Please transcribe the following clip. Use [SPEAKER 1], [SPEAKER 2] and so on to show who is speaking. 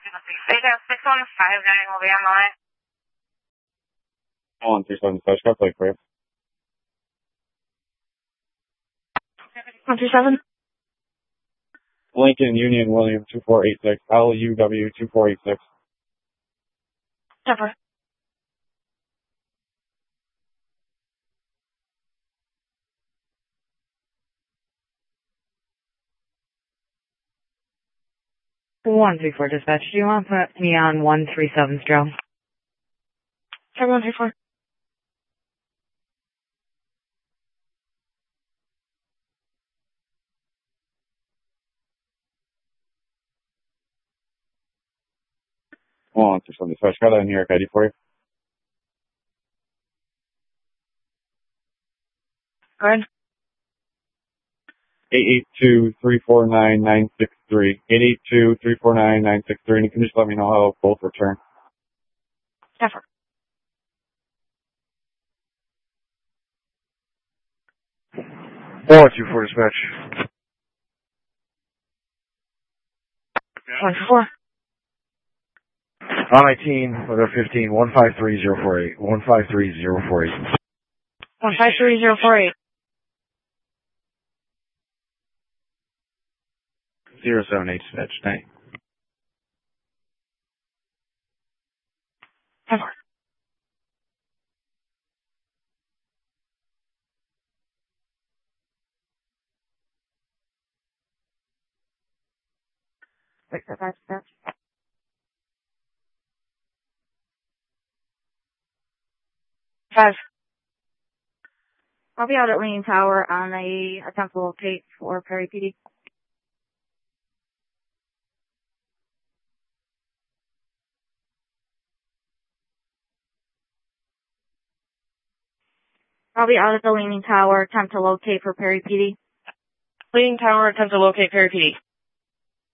[SPEAKER 1] They got 615 will be on the line.
[SPEAKER 2] 137 dispatch, got plate for you.
[SPEAKER 1] 137.
[SPEAKER 2] Lincoln Union William 2486, LUW 2486.
[SPEAKER 1] Stepper.
[SPEAKER 3] One three four dispatch. Do you want to put me on 137 Stroh?
[SPEAKER 1] 7134.
[SPEAKER 2] One 137 dispatch, got a New York ID for you.
[SPEAKER 1] Go ahead.
[SPEAKER 2] 882-349-963. 882-349-963. And you can just let me know how both return.
[SPEAKER 1] Stepper.
[SPEAKER 4] 124 dispatch.
[SPEAKER 1] 124.
[SPEAKER 4] On 19, weather 15, 153048. 153048.
[SPEAKER 1] 153048.
[SPEAKER 4] 078 dispatch. Thanks.
[SPEAKER 1] Stepper. Five. I'll be out at Leaning Tower on a attempt to locate for Perry PD. I'll be out at the Leaning Tower, attempt to locate for Perry PD.
[SPEAKER 3] Leaning Tower, attempt to locate Perry PD.